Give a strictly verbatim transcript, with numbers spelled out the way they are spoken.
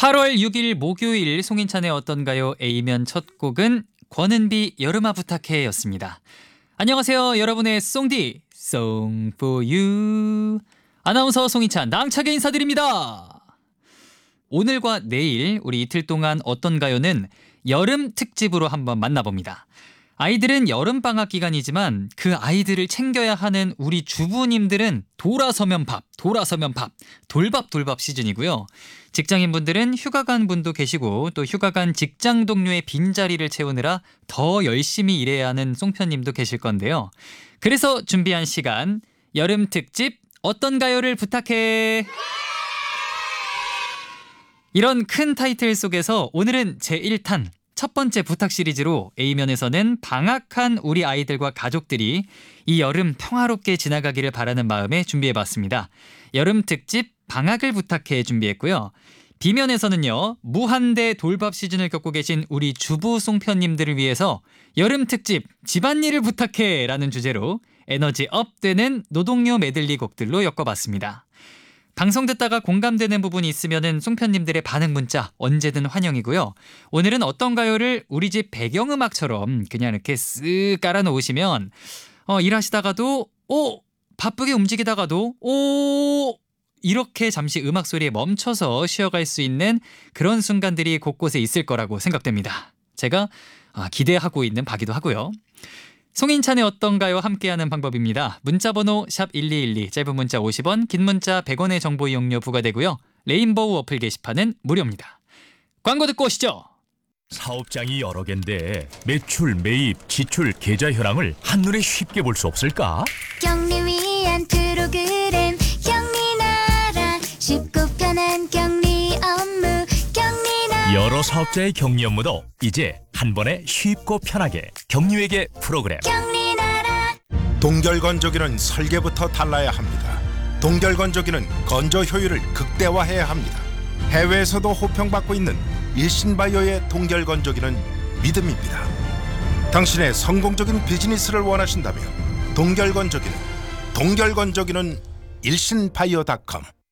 팔월 육일 목요일 송인찬의 어떤가요? A면 첫 곡은 권은비 여름아 부탁해 였습니다. 안녕하세요. 여러분의 송디 Song for you 아나운서 송인찬 낭차게 인사드립니다. 오늘과 내일 우리 이틀 동안 어떤가요는 여름 특집으로 한번 만나봅니다. 아이들은 여름방학 기간이지만 그 아이들을 챙겨야 하는 우리 주부님들은 돌아서면 밥, 돌아서면 밥, 돌밥 돌밥 시즌이고요. 직장인분들은 휴가 간 분도 계시고 또 휴가 간 직장 동료의 빈자리를 채우느라 더 열심히 일해야 하는 송편님도 계실 건데요. 그래서 준비한 시간, 여름 특집 어떤가요를 부탁해. 이런 큰 타이틀 속에서 오늘은 제일 탄 첫 번째 부탁 시리즈로 A면에서는 방학한 우리 아이들과 가족들이 이 여름 평화롭게 지나가기를 바라는 마음에 준비해봤습니다. 여름 특집 방학을 부탁해 준비했고요. B면에서는요. 무한대 돌밥 시즌을 겪고 계신 우리 주부 송편님들을 위해서 여름 특집 집안일을 부탁해 라는 주제로 에너지 업되는 노동요 메들리 곡들로 엮어봤습니다. 방송 듣다가 공감되는 부분이 있으면은 송편님들의 반응 문자 언제든 환영이고요. 오늘은 어떤가요를 우리 집 배경음악처럼 그냥 이렇게 쓱 깔아놓으시면 어, 일하시다가도 오! 바쁘게 움직이다가도 오! 이렇게 잠시 음악 소리에 멈춰서 쉬어갈 수 있는 그런 순간들이 곳곳에 있을 거라고 생각됩니다. 제가 기대하고 있는 바기도 하고요. 송인찬의 어떤가요? 함께하는 방법입니다. 문자번호 샵 일이일이, 짧은 문자 오십 원, 긴 문자 백 원의 정보 이용료 부과되고요. 레인보우 어플 게시판은 무료입니다. 광고 듣고 오시죠. 사업장이 여러 개인데 매출, 매입, 지출, 계좌 현황을 한눈에 쉽게 볼 수 없을까? 경리 위한 프로그램 경리나라 쉽고 편한 경리 업무 경리나라. 여러 사업자의 격리 업무도 이제 한 번에 쉽고 편하게 경리회계 프로그램. 경리나라. 동결건조기는 설계부터 달라야 합니다. 동결건조기는 건조 효율을 극대화해야 합니다. 해외에서도 호평받고 있는 일신바이오의 동결건조기는 믿음입니다. 당신의 성공적인 비즈니스를 원하신다면 동결건조기는 동결건조기는 일신바이오 닷컴